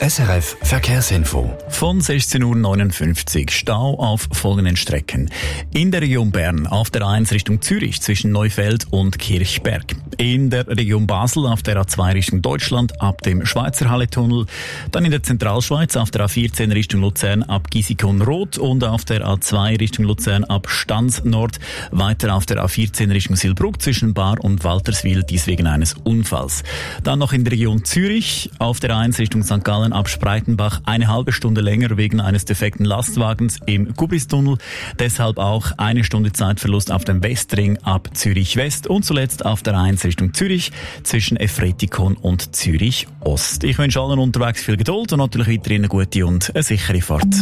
SRF Verkehrsinfo. Von 16:59 Uhr Stau auf folgenden Strecken. In der Region Bern auf der A1 Richtung Zürich zwischen Neufeld und Kirchberg. In der Region Basel auf der A2 Richtung Deutschland ab dem Schweizer Halletunnel. Dann in der Zentralschweiz auf der A14 Richtung Luzern ab Gisikon-Rot und auf der A2 Richtung Luzern ab Stanz Nord. Weiter auf der A14 Richtung Silbruck zwischen Bar und Walterswil, dies wegen eines Unfalls. Dann noch in der Region Zürich auf der A1 Richtung St. Gallen ab Spreitenbach eine halbe Stunde länger wegen eines defekten Lastwagens im Gubristunnel. Deshalb auch eine Stunde Zeitverlust auf dem Westring ab Zürich West und zuletzt auf der A1 Richtung Zürich zwischen Efretikon und Zürich Ost. Ich wünsche allen unterwegs viel Geduld und natürlich weiterhin eine gute und eine sichere Fahrt.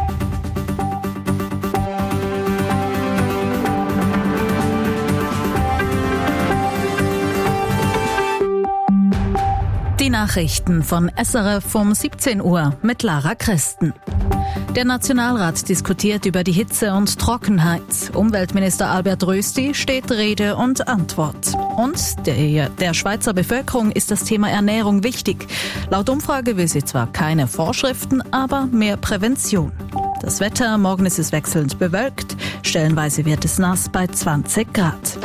Die Nachrichten von SRF um 17 Uhr mit Lara Christen. Der Nationalrat diskutiert über die Hitze und Trockenheit. Umweltminister Albert Rösti steht Rede und Antwort. Und der Schweizer Bevölkerung ist das Thema Ernährung wichtig. Laut Umfrage will sie zwar keine Vorschriften, aber mehr Prävention. Das Wetter, morgen ist es wechselnd bewölkt, stellenweise wird es nass bei 20 Grad.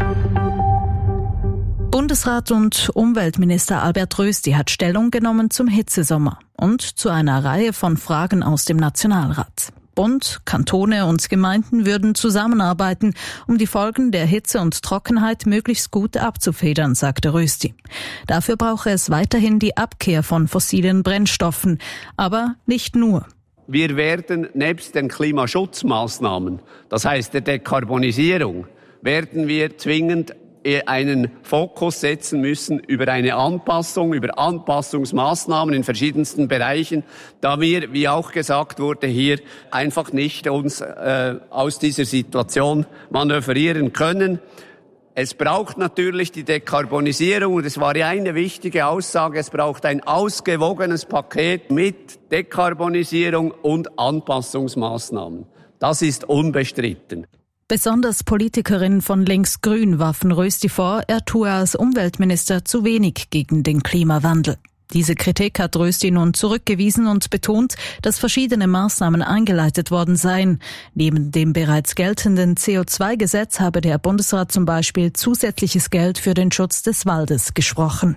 Bundesrat und Umweltminister Albert Rösti hat Stellung genommen zum Hitzesommer und zu einer Reihe von Fragen aus dem Nationalrat. Bund, Kantone und Gemeinden würden zusammenarbeiten, um die Folgen der Hitze und Trockenheit möglichst gut abzufedern, sagte Rösti. Dafür brauche es weiterhin die Abkehr von fossilen Brennstoffen, aber nicht nur. Wir werden nebst den Klimaschutzmaßnahmen, das heißt der Dekarbonisierung, werden wir zwingend einen Fokus setzen müssen über eine Anpassung, über Anpassungsmaßnahmen in verschiedensten Bereichen, da wir, wie auch gesagt wurde, hier einfach nicht uns aus dieser Situation manövrieren können. Es braucht natürlich die Dekarbonisierung und es war ja eine wichtige Aussage, es braucht ein ausgewogenes Paket mit Dekarbonisierung und Anpassungsmaßnahmen. Das ist unbestritten. Besonders Politikerinnen von Links-Grün warfen Rösti vor, er tue als Umweltminister zu wenig gegen den Klimawandel. Diese Kritik hat Rösti nun zurückgewiesen und betont, dass verschiedene Maßnahmen eingeleitet worden seien. Neben dem bereits geltenden CO2-Gesetz habe der Bundesrat zum Beispiel zusätzliches Geld für den Schutz des Waldes gesprochen.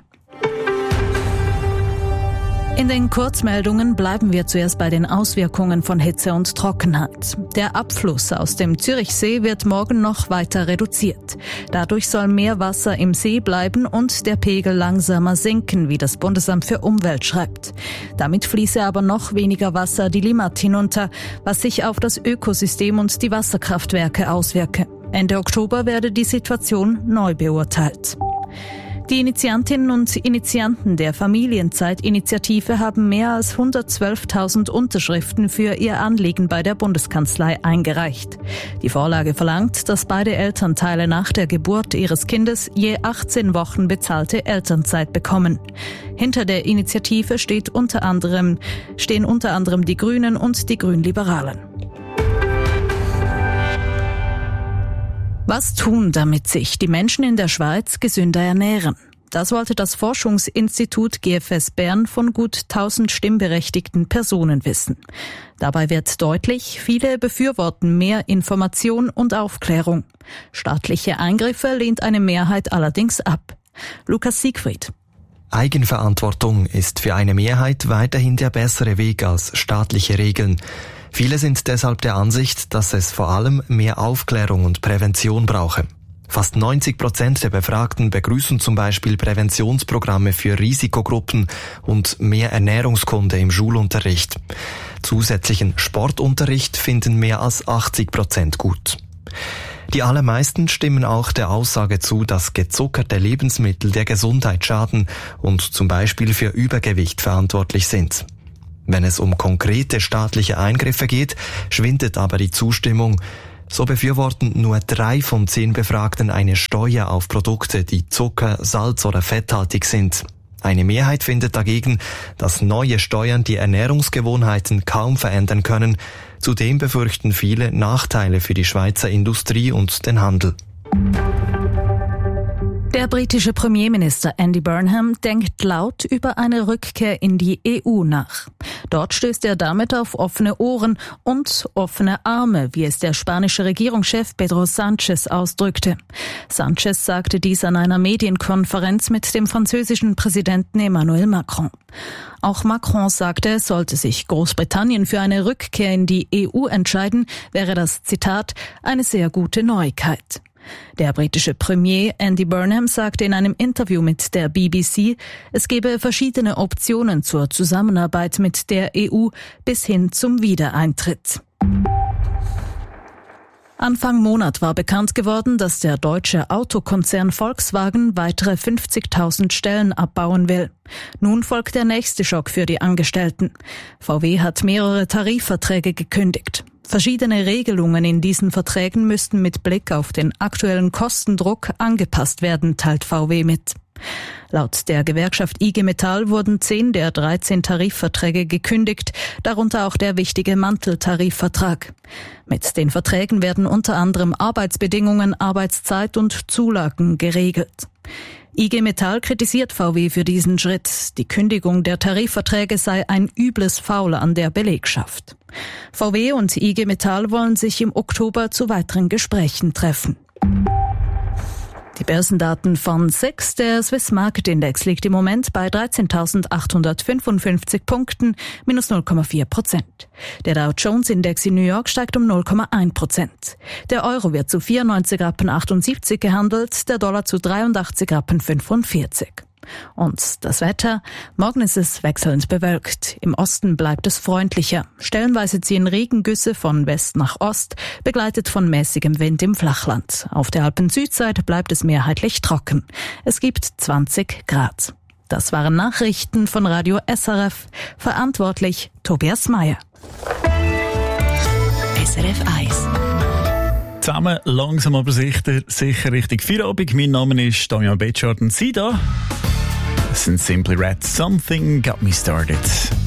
In den Kurzmeldungen bleiben wir zuerst bei den Auswirkungen von Hitze und Trockenheit. Der Abfluss aus dem Zürichsee wird morgen noch weiter reduziert. Dadurch soll mehr Wasser im See bleiben und der Pegel langsamer sinken, wie das Bundesamt für Umwelt schreibt. Damit fließe aber noch weniger Wasser die Limmat hinunter, was sich auf das Ökosystem und die Wasserkraftwerke auswirke. Ende Oktober werde die Situation neu beurteilt. Die Initiantinnen und Initianten der Familienzeit-Initiative haben mehr als 112.000 Unterschriften für ihr Anliegen bei der Bundeskanzlei eingereicht. Die Vorlage verlangt, dass beide Elternteile nach der Geburt ihres Kindes je 18 Wochen bezahlte Elternzeit bekommen. Hinter der Initiative stehen unter anderem die Grünen und die Grünliberalen. Was tun, damit sich die Menschen in der Schweiz gesünder ernähren? Das wollte das Forschungsinstitut GFS Bern von gut 1000 stimmberechtigten Personen wissen. Dabei wird deutlich, viele befürworten mehr Information und Aufklärung. Staatliche Eingriffe lehnt eine Mehrheit allerdings ab. Lukas Siegfried. Eigenverantwortung ist für eine Mehrheit weiterhin der bessere Weg als staatliche Regeln. Viele sind deshalb der Ansicht, dass es vor allem mehr Aufklärung und Prävention brauche. Fast 90% der Befragten begrüßen zum Beispiel Präventionsprogramme für Risikogruppen und mehr Ernährungskunde im Schulunterricht. Zusätzlichen Sportunterricht finden mehr als 80% gut. Die allermeisten stimmen auch der Aussage zu, dass gezuckerte Lebensmittel der Gesundheit schaden und zum Beispiel für Übergewicht verantwortlich sind. Wenn es um konkrete staatliche Eingriffe geht, schwindet aber die Zustimmung. So befürworten nur 3 von 10 Befragten eine Steuer auf Produkte, die Zucker, Salz oder fetthaltig sind. Eine Mehrheit findet dagegen, dass neue Steuern die Ernährungsgewohnheiten kaum verändern können. Zudem befürchten viele Nachteile für die Schweizer Industrie und den Handel. Der britische Premierminister Andy Burnham denkt laut über eine Rückkehr in die EU nach. Dort stößt er damit auf offene Ohren und offene Arme, wie es der spanische Regierungschef Pedro Sánchez ausdrückte. Sánchez sagte dies an einer Medienkonferenz mit dem französischen Präsidenten Emmanuel Macron. Auch Macron sagte, sollte sich Großbritannien für eine Rückkehr in die EU entscheiden, wäre das, Zitat, eine sehr gute Neuigkeit. Der britische Premier Andy Burnham sagte in einem Interview mit der BBC, es gebe verschiedene Optionen zur Zusammenarbeit mit der EU bis hin zum Wiedereintritt. Anfang Monat war bekannt geworden, dass der deutsche Autokonzern Volkswagen weitere 50.000 Stellen abbauen will. Nun folgt der nächste Schock für die Angestellten. VW hat mehrere Tarifverträge gekündigt. Verschiedene Regelungen in diesen Verträgen müssten mit Blick auf den aktuellen Kostendruck angepasst werden, teilt VW mit. Laut der Gewerkschaft IG Metall wurden 10 der 13 Tarifverträge gekündigt, darunter auch der wichtige Manteltarifvertrag. Mit den Verträgen werden unter anderem Arbeitsbedingungen, Arbeitszeit und Zulagen geregelt. IG Metall kritisiert VW für diesen Schritt. Die Kündigung der Tarifverträge sei ein übles Faul an der Belegschaft. VW und IG Metall wollen sich im Oktober zu weiteren Gesprächen treffen. Die Börsendaten von SIX, der Swiss Market Index, liegt im Moment bei 13.855 Punkten, minus 0,4%. Der Dow Jones Index in New York steigt um 0,1%. Der Euro wird zu 94,78 Rappen gehandelt, der Dollar zu 83,45 Rappen. Und das Wetter? Morgen ist es wechselnd bewölkt. Im Osten bleibt es freundlicher. Stellenweise ziehen Regengüsse von West nach Ost, begleitet von mäßigem Wind im Flachland. Auf der Alpen-Südseite bleibt es mehrheitlich trocken. Es gibt 20 Grad. Das waren Nachrichten von Radio SRF. Verantwortlich Tobias Meyer. SRF 1. Zusammen langsam aber sicher Richtung Feierabend. Mein Name ist Damian Betschart und Sie da. Das sind Simply Red. Something got me started.